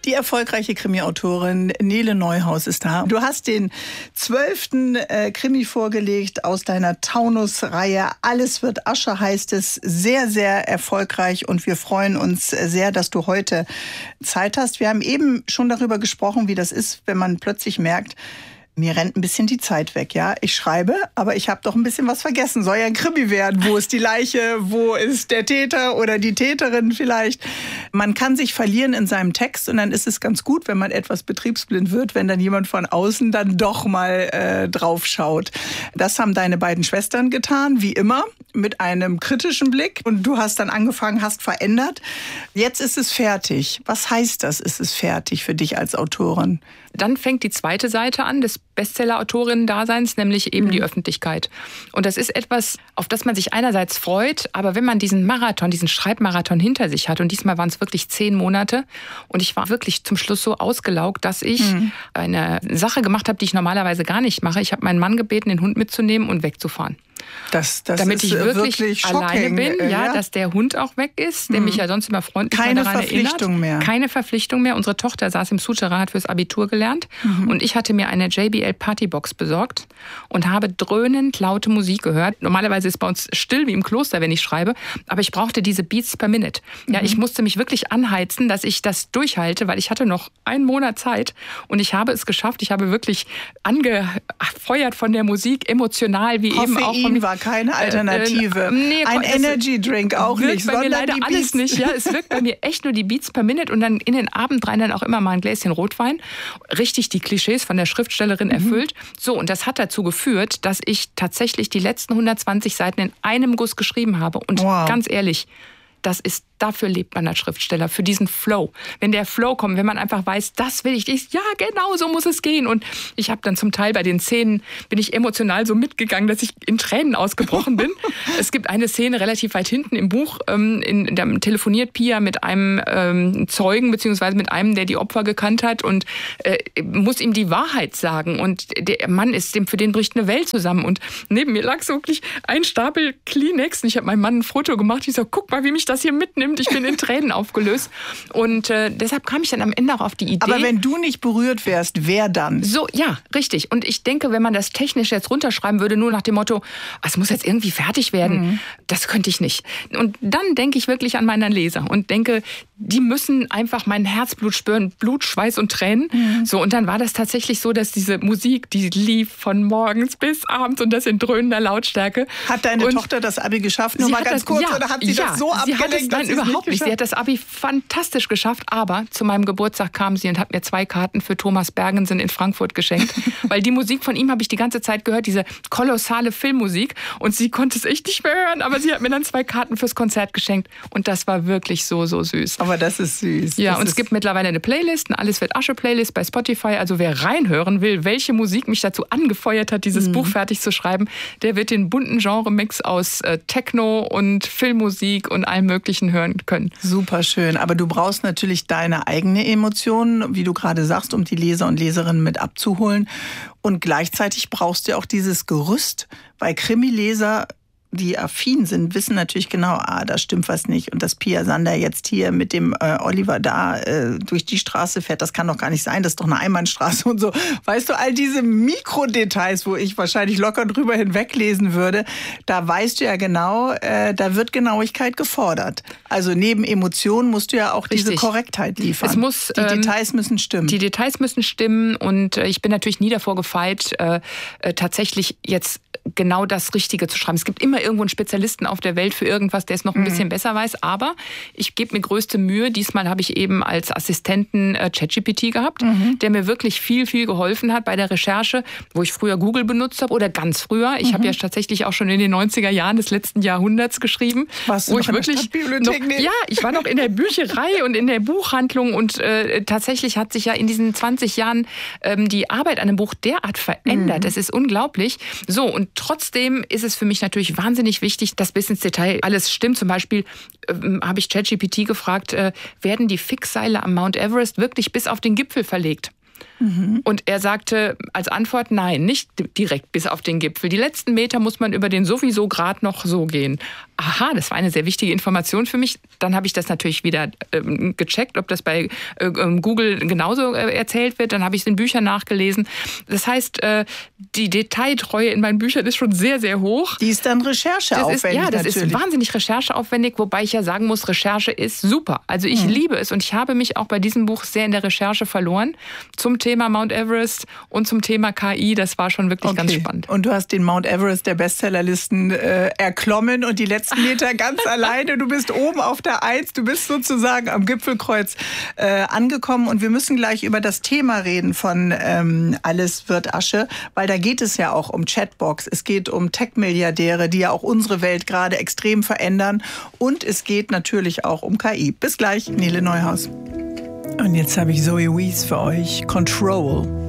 Die erfolgreiche Krimi-Autorin Nele Neuhaus ist da. Du hast den 12. Krimi vorgelegt aus deiner Taunus-Reihe. Alles wird Asche heißt es. Sehr, sehr erfolgreich und wir freuen uns sehr, dass du heute Zeit hast. Wir haben eben schon darüber gesprochen, wie das ist, wenn man plötzlich merkt, mir rennt ein bisschen die Zeit weg, ja. Ich schreibe, aber ich habe doch ein bisschen was vergessen. Soll ja ein Krimi werden. Wo ist die Leiche? Wo ist der Täter oder die Täterin vielleicht? Man kann sich verlieren in seinem Text und dann ist es ganz gut, wenn man etwas betriebsblind wird, wenn dann jemand von außen dann doch mal drauf schaut. Das haben deine beiden Schwestern getan, wie immer, mit einem kritischen Blick. Und du hast dann angefangen, hast verändert. Jetzt ist es fertig. Was heißt das, ist es fertig für dich als Autorin? Dann fängt die zweite Seite an des Bestseller-Autorinnen-Daseins, nämlich eben die Öffentlichkeit. Und das ist etwas, auf das man sich einerseits freut, aber wenn man diesen Marathon, diesen Schreibmarathon hinter sich hat, und diesmal waren es wirklich 10 Monate, und ich war wirklich zum Schluss so ausgelaugt, dass ich eine Sache gemacht habe, die ich normalerweise gar nicht mache. Ich habe meinen Mann gebeten, den Hund mitzunehmen und wegzufahren. Das damit ist ich wirklich alleine bin, ja, dass der Hund auch weg ist, der mich ja sonst immer freundlich daran erinnert. Keine Verpflichtung mehr. Keine Verpflichtung mehr. Unsere Tochter saß im Souterrain, hat fürs Abitur gelernt und ich hatte mir eine JBL Partybox besorgt und habe dröhnend laute Musik gehört. Normalerweise ist bei uns still wie im Kloster, wenn ich schreibe, aber ich brauchte diese Beats per Minute. Ja, ich musste mich wirklich anheizen, dass ich das durchhalte, weil ich hatte noch 1 Monat Zeit und ich habe es geschafft. Ich habe wirklich angefeuert von der Musik, emotional wie Koffein eben auch von war keine Alternative. Nee, ein Energy Drink auch nicht. Wirkt bei mir leider alles nicht. Ja, es wirkt bei mir echt nur die Beats per Minute und dann in den Abend rein dann auch immer mal ein Gläschen Rotwein. Richtig die Klischees von der Schriftstellerin erfüllt. So, und das hat dazu geführt, dass ich tatsächlich die letzten 120 Seiten in einem Guss geschrieben habe. Und ganz ehrlich, dafür lebt man als Schriftsteller, für diesen Flow. Wenn der Flow kommt, wenn man einfach weiß, das will ich, ja genau, so muss es gehen. Und ich habe dann zum Teil bei den Szenen, bin ich emotional so mitgegangen, dass ich in Tränen ausgebrochen bin. Es gibt eine Szene relativ weit hinten im Buch, da telefoniert Pia mit einem Zeugen, beziehungsweise mit einem, der die Opfer gekannt hat und muss ihm die Wahrheit sagen. Und der Mann für den bricht eine Welt zusammen. Und neben mir lag so wirklich ein Stapel Kleenex. Und ich habe meinem Mann ein Foto gemacht. Ich so, guck mal, wie mich das hier mitnimmt. Ich bin in Tränen aufgelöst. Und deshalb kam ich dann am Ende auch auf die Idee. Aber wenn du nicht berührt wärst, wer dann? So, ja, richtig. Und ich denke, wenn man das technisch jetzt runterschreiben würde, nur nach dem Motto, es muss jetzt irgendwie fertig werden, das könnte ich nicht. Und dann denke ich wirklich an meine Leser und denke, die müssen einfach mein Herzblut spüren, Blut, Schweiß und Tränen. So, und dann war das tatsächlich so, dass diese Musik, die lief von morgens bis abends und das in dröhnender Lautstärke. Hat deine Tochter das Abi geschafft? Nur mal ganz kurz, oder hat sie das so abgelenkt? Nein, überhaupt nicht. Sie hat das Abi fantastisch geschafft, aber zu meinem Geburtstag kam sie und hat mir 2 Karten für Thomas Bergensen in Frankfurt geschenkt. Weil die Musik von ihm habe ich die ganze Zeit gehört, diese kolossale Filmmusik. Und sie konnte es echt nicht mehr hören, aber sie hat mir dann 2 Karten fürs Konzert geschenkt. Und das war wirklich so, so süß. Aber das ist süß. Ja, und es gibt mittlerweile eine Playlist, eine Alles wird Asche Playlist bei Spotify. Also wer reinhören will, welche Musik mich dazu angefeuert hat, dieses Buch fertig zu schreiben, der wird den bunten Genre-Mix aus Techno und Filmmusik und allem Möglichen hören können. Super schön. Aber du brauchst natürlich deine eigene Emotion, wie du gerade sagst, um die Leser und Leserinnen mit abzuholen. Und gleichzeitig brauchst du auch dieses Gerüst, weil Krimileser, die affin sind, wissen natürlich genau, da stimmt was nicht. Und dass Pia Sander jetzt hier mit dem Oliver da durch die Straße fährt, das kann doch gar nicht sein, das ist doch eine Einbahnstraße und so. Weißt du, all diese Mikrodetails, wo ich wahrscheinlich locker drüber hinweglesen würde, da weißt du ja genau, da wird Genauigkeit gefordert. Also neben Emotionen musst du ja auch diese Korrektheit liefern. Die Details müssen stimmen. Die Details müssen stimmen und ich bin natürlich nie davor gefeit, tatsächlich jetzt genau das Richtige zu schreiben. Es gibt immer irgendwo einen Spezialisten auf der Welt für irgendwas, der es noch ein bisschen besser weiß. Aber ich gebe mir größte Mühe. Diesmal habe ich eben als Assistenten ChatGPT gehabt, der mir wirklich viel, viel geholfen hat bei der Recherche, wo ich früher Google benutzt habe oder ganz früher. Ich habe ja tatsächlich auch schon in den 90er Jahren des letzten Jahrhunderts geschrieben. Warst du wo ich wirklich ja, ich war noch in der Bücherei und in der Buchhandlung und tatsächlich hat sich ja in diesen 20 Jahren die Arbeit an einem Buch derart verändert. Es ist unglaublich. So, und trotzdem ist es für mich natürlich wahnsinnig wichtig, dass bis ins Detail alles stimmt. Zum Beispiel habe ich ChatGPT gefragt, werden die Fixseile am Mount Everest wirklich bis auf den Gipfel verlegt? Und er sagte als Antwort, nein, nicht direkt bis auf den Gipfel. Die letzten Meter muss man über den sowieso gerade noch so gehen. Aha, das war eine sehr wichtige Information für mich. Dann habe ich das natürlich wieder gecheckt, ob das bei Google genauso erzählt wird. Dann habe ich es in Büchern nachgelesen. Das heißt, die Detailtreue in meinen Büchern ist schon sehr, sehr hoch. Die ist dann rechercheaufwendig. Das ist wahnsinnig rechercheaufwendig, wobei ich ja sagen muss, Recherche ist super. Also ich liebe es und ich habe mich auch bei diesem Buch sehr in der Recherche verloren zum Thema Mount Everest und zum Thema KI. Das war schon wirklich ganz spannend. Und du hast den Mount Everest der Bestsellerlisten erklommen und die letzten Meter ganz alleine. Du bist oben auf der 1, du bist sozusagen am Gipfelkreuz angekommen und wir müssen gleich über das Thema reden von Alles wird Asche, weil da geht es ja auch um Chatbox, es geht um Tech-Milliardäre, die ja auch unsere Welt gerade extrem verändern und es geht natürlich auch um KI. Bis gleich, Nele Neuhaus. Und jetzt habe ich Zoe Wees für euch, Control.